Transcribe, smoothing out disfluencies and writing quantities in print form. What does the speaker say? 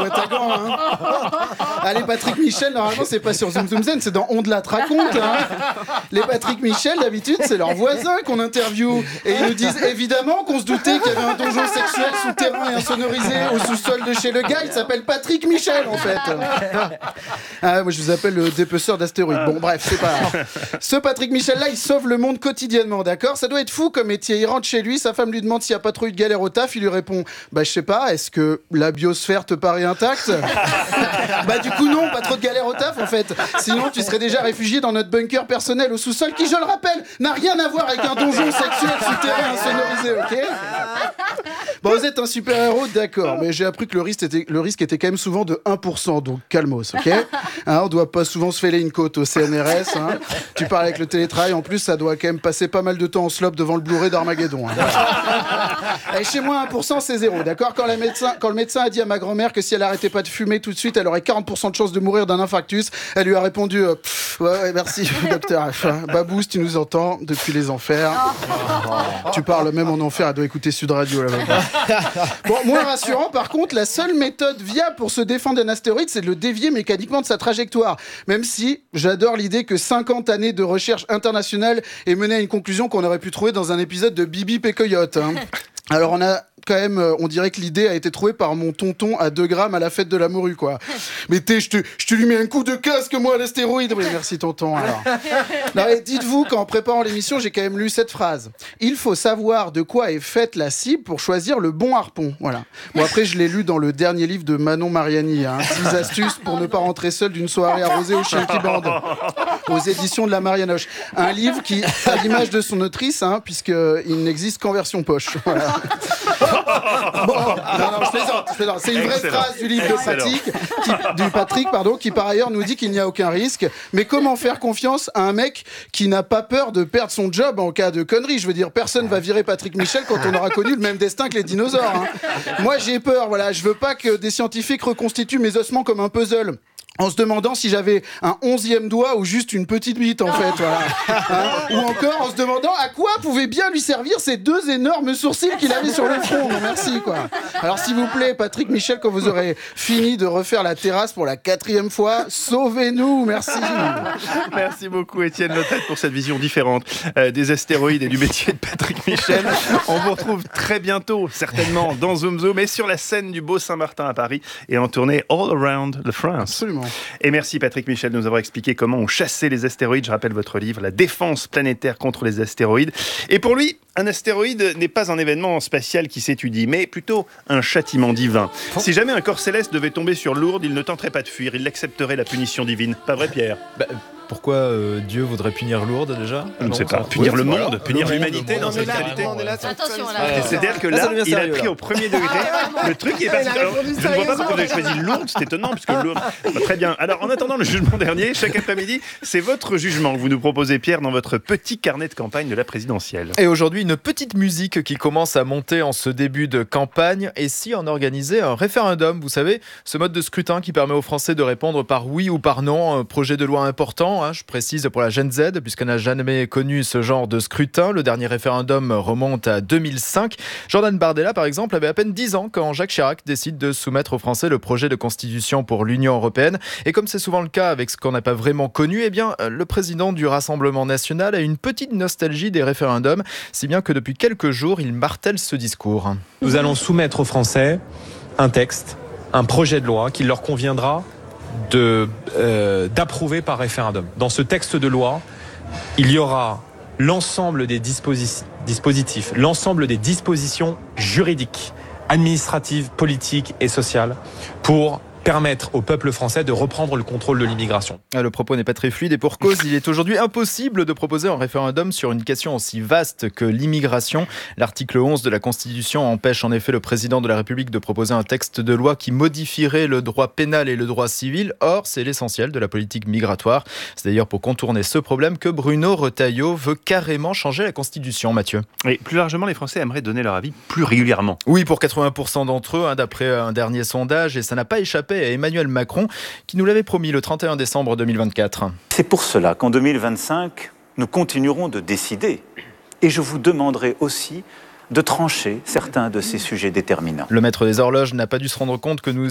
boîte à gants. Hein. Allez, Patrick Michel, normalement, c'est pas sur Zoom Zoom Zen, c'est dans On de la te raconte. Hein. Les Patrick Michel, d'habitude, c'est leurs voisins qu'on interviewe. Et ils nous disent évidemment qu'on se doutait qu'il y avait un donjon sexuel souterrain et insonorisé au sous-sol de chez le gars. Il s'appelle Patrick Michel, en fait. Ah, moi, je vous appelle le dépeceur d'astéroïdes. Bon, bref, c'est pas grave. Ce Patrick Michel-là, il sauve le monde quotidiennement, d'accord ? Ça doit être fou comme métier. Il rentre chez lui, sa femme lui demande s'il n'y a pas trop eu de galère au taf. Il lui répond bah, je sais pas, est-ce que la biosphère te paraît intacte ? Bah, du coup, non, pas trop de galère au taf, en fait. Sinon, tu serais déjà réfugié dans notre bunker personnel au sous-sol, qui, je le rappelle, n'a rien à voir avec un donjon sexuel souterrain insonorisé, ok ? Bon, vous êtes un super-héros, d'accord, mais j'ai appris que le risque était quand même souvent de 1%, donc calmos, ok ? Hein, on doit pas souvent se fêler une côte au CNRS, hein. Tu parles avec le télétravail, en plus, ça doit quand même passer pas mal de temps en slop devant le Blu-ray d'Armageddon. Hein. Et chez moi, 1%, c'est 0, d'accord ? Quand le médecin a dit à ma grand-mère que si elle arrêtait pas de fumer tout de suite, elle aurait 40% de chances de mourir d'un infarctus, elle lui a répondu ouais, merci, docteur. Babou, si tu nous entends, depuis les enfers. Tu parles même en enfer, elle doit écouter Sud Radio, là. Bon, moins rassurant, par contre, la seule méthode viable pour se défendre d'un astéroïde, c'est de le dévier mécaniquement de sa trajectoire. Même si j'adore l'idée que 50 années de recherche internationale aient mené à une conclusion qu'on aurait pu trouver dans un épisode de Bibi Pécoyote. Hein. Alors quand même, on dirait que l'idée a été trouvée par mon tonton à 2 grammes à la fête de la morue, quoi. Mais je te lui mets un coup de casque, moi, à l'astéroïde. Oui, merci, tonton, alors. Non, mais dites-vous qu'en préparant l'émission, j'ai quand même lu cette phrase. Il faut savoir de quoi est faite la cible pour choisir le bon harpon. Voilà. Bon, après, je l'ai lu dans le dernier livre de Manon Mariani, hein. 10 astuces pour ne pas rentrer seul d'une soirée arrosée au chien qui bande. Aux éditions de la Marianoche. Un livre qui, à l'image de son autrice, hein, puisqu'il n'existe qu'en version poche. Voilà. Bon, non, je plaisante. C'est une vraie phrase du livre de Patrick, qui par ailleurs nous dit qu'il n'y a aucun risque. Mais comment faire confiance à un mec qui n'a pas peur de perdre son job en cas de connerie ? Je veux dire, personne va virer Patrick Michel quand on aura connu le même destin que les dinosaures. Hein. Moi, j'ai peur. Voilà, je veux pas que des scientifiques reconstituent mes ossements comme un puzzle. En se demandant si j'avais un 11e doigt ou juste une petite bite, en fait. Voilà. Hein, ou encore en se demandant à quoi pouvaient bien lui servir ces 2 énormes sourcils qu'il avait sur le front. Merci, quoi. Alors, s'il vous plaît, Patrick Michel, quand vous aurez fini de refaire la terrasse pour la 4e fois, sauvez-nous. Merci. Merci beaucoup, Étienne Lotette, pour cette vision différente des astéroïdes et du métier de Patrick Michel. On vous retrouve très bientôt, certainement, dans Zoom Zoom et sur la scène du Beau Saint-Martin à Paris et en tournée All Around the France. Absolument. Et merci Patrick Michel de nous avoir expliqué comment on chassait les astéroïdes. Je rappelle votre livre, La défense planétaire contre les astéroïdes. Et pour lui, un astéroïde n'est pas un événement spatial qui s'étudie, mais plutôt un châtiment divin. Si jamais un corps céleste devait tomber sur Lourdes, il ne tenterait pas de fuir, il accepterait la punition divine. Pas vrai, Pierre ? Pourquoi Dieu voudrait punir Lourdes déjà ? Je ne sais pas. Punir le monde, punir l'humanité dans cette réalité. Attention là. C'est-à-dire que là, il a pris au premier degré. Le truc est parti. Je ne vois pas pourquoi vous avez choisi Lourdes, c'est étonnant, puisque Lourdes. Très bien. Alors, en attendant le jugement dernier, chaque après-midi, c'est votre jugement que vous nous proposez, Pierre, dans votre petit carnet de campagne de la présidentielle. Et aujourd'hui, une petite musique qui commence à monter en ce début de campagne. Et si on organisait un référendum, vous savez, ce mode de scrutin qui permet aux Français de répondre par oui ou par non, un projet de loi important. Je précise pour la Gen Z, puisqu'on n'a jamais connu ce genre de scrutin. Le dernier référendum remonte à 2005. Jordan Bardella, par exemple, avait à peine 10 ans quand Jacques Chirac décide de soumettre aux Français le projet de constitution pour l'Union européenne. Et comme c'est souvent le cas avec ce qu'on n'a pas vraiment connu, le président du Rassemblement national a une petite nostalgie des référendums, si bien que depuis quelques jours, il martèle ce discours. Nous allons soumettre aux Français un texte, un projet de loi qui leur conviendra d'approuver par référendum. Dans ce texte de loi, il y aura l'ensemble des dispositifs, l'ensemble des dispositions juridiques, administratives, politiques et sociales pour permettre au peuple français de reprendre le contrôle de l'immigration. Le propos n'est pas très fluide et pour cause, il est aujourd'hui impossible de proposer un référendum sur une question aussi vaste que l'immigration. L'article 11 de la Constitution empêche en effet le président de la République de proposer un texte de loi qui modifierait le droit pénal et le droit civil. Or, c'est l'essentiel de la politique migratoire. C'est d'ailleurs pour contourner ce problème que Bruno Retailleau veut carrément changer la Constitution, Mathieu. Et plus largement, les Français aimeraient donner leur avis plus régulièrement. Oui, pour 80% d'entre eux, d'après un dernier sondage, et ça n'a pas échappé à Emmanuel Macron, qui nous l'avait promis le 31 décembre 2024. C'est pour cela qu'en 2025, nous continuerons de décider. Et je vous demanderai aussi de trancher certains de ces sujets déterminants. Le maître des horloges n'a pas dû se rendre compte que nous